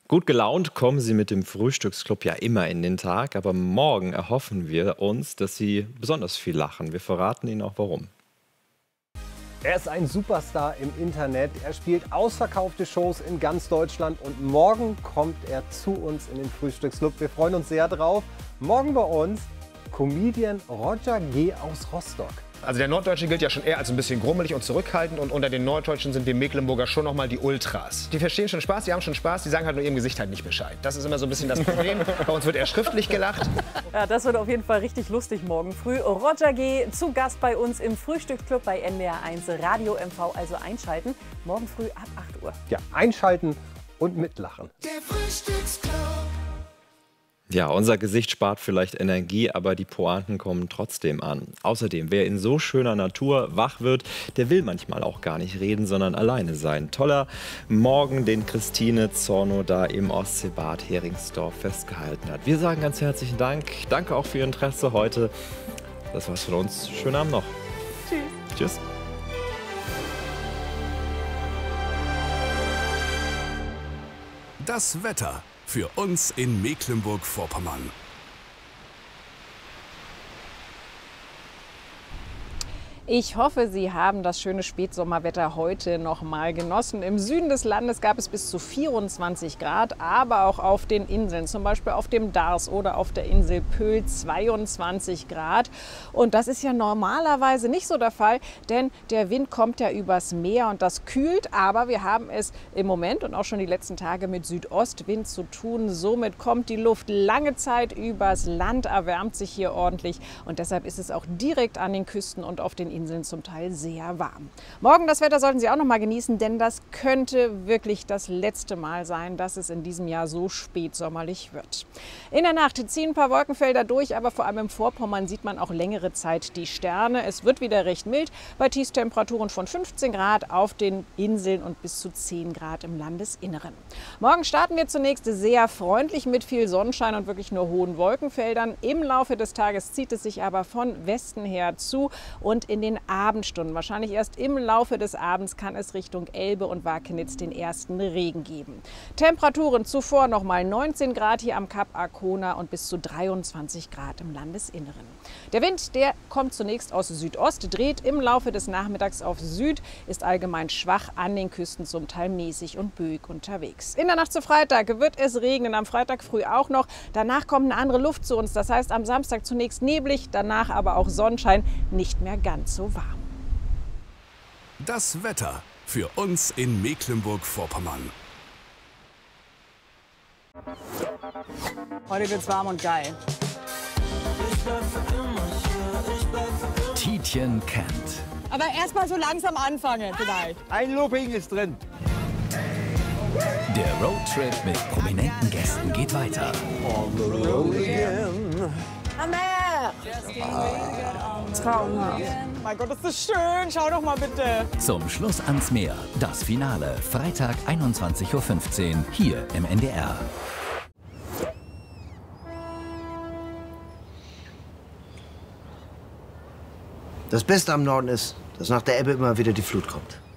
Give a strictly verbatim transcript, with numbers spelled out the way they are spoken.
Gut gelaunt kommen Sie mit dem Frühstücksclub ja immer in den Tag, aber morgen erhoffen wir uns, dass Sie besonders viel lachen. Wir verraten Ihnen auch warum. Er ist ein Superstar im Internet. Er spielt ausverkaufte Shows in ganz Deutschland und morgen kommt er zu uns in den Frühstücksclub. Wir freuen uns sehr drauf. Morgen bei uns Comedian Roger G. aus Rostock. Also der Norddeutsche gilt ja schon eher als ein bisschen grummelig und zurückhaltend und unter den Norddeutschen sind die Mecklenburger schon noch mal die Ultras. Die verstehen schon Spaß, die haben schon Spaß, die sagen halt nur ihrem Gesicht halt nicht Bescheid. Das ist immer so ein bisschen das Problem. Bei uns wird eher schriftlich gelacht. Ja, das wird auf jeden Fall richtig lustig morgen früh. Roger G. zu Gast bei uns im Frühstücksclub bei N D R eins Radio M V, also einschalten. Morgen früh ab acht Uhr. Ja, einschalten und mitlachen. Der Frühstücksclub. Ja, unser Gesicht spart vielleicht Energie, aber die Pointen kommen trotzdem an. Außerdem, wer in so schöner Natur wach wird, der will manchmal auch gar nicht reden, sondern alleine sein. Toller Morgen, den Christine Zorno da im Ostseebad Heringsdorf festgehalten hat. Wir sagen ganz herzlichen Dank. Danke auch für Ihr Interesse heute. Das war's von uns. Schönen Abend noch. Tschüss. Tschüss. Das Wetter für uns in Mecklenburg-Vorpommern. Ich hoffe, Sie haben das schöne Spätsommerwetter heute noch mal genossen. Im Süden des Landes gab es bis zu vierundzwanzig Grad, aber auch auf den Inseln, zum Beispiel auf dem Dars oder auf der Insel Pöhl zweiundzwanzig Grad. Und das ist ja normalerweise nicht so der Fall, denn der Wind kommt ja übers Meer und das kühlt. Aber wir haben es im Moment und auch schon die letzten Tage mit Südostwind zu tun. Somit kommt die Luft lange Zeit übers Land, erwärmt sich hier ordentlich. Und deshalb ist es auch direkt an den Küsten und auf den Inseln zum Teil sehr warm. Morgen das Wetter sollten Sie auch noch mal genießen, denn das könnte wirklich das letzte Mal sein, dass es in diesem Jahr so spätsommerlich wird. In der Nacht ziehen ein paar Wolkenfelder durch, aber vor allem im Vorpommern sieht man auch längere Zeit die Sterne. Es wird wieder recht mild bei Tiefstemperaturen von fünfzehn Grad auf den Inseln und bis zu zehn Grad im Landesinneren. Morgen starten wir zunächst sehr freundlich mit viel Sonnenschein und wirklich nur hohen Wolkenfeldern. Im Laufe des Tages zieht es sich aber von Westen her zu und in den Abendstunden, wahrscheinlich erst im Laufe des Abends, kann es Richtung Elbe und Wakenitz den ersten Regen geben. Temperaturen zuvor noch mal neunzehn Grad hier am Kap Arkona und bis zu dreiundzwanzig Grad im Landesinneren. Der Wind, der kommt zunächst aus Südost, dreht im Laufe des Nachmittags auf Süd, ist allgemein schwach, an den Küsten zum Teil mäßig und böig unterwegs. In der Nacht zu Freitag wird es regnen, am Freitag früh auch noch. Danach kommt eine andere Luft zu uns, das heißt am Samstag zunächst neblig, danach aber auch Sonnenschein, nicht mehr ganz so warm. Das Wetter für uns in Mecklenburg-Vorpommern. Heute wird's warm und geil. Tietjen kennt. Aber erst mal so langsam anfangen vielleicht. Ein Looping ist drin. Der Roadtrip mit prominenten Gästen geht weiter. Traumhaft. Mein Gott, ist das schön. Schau doch mal bitte. Zum Schluss ans Meer. Das Finale. Freitag einundzwanzig Uhr fünfzehn. Hier im N D R. Das Beste am Norden ist, dass nach der Ebbe immer wieder die Flut kommt.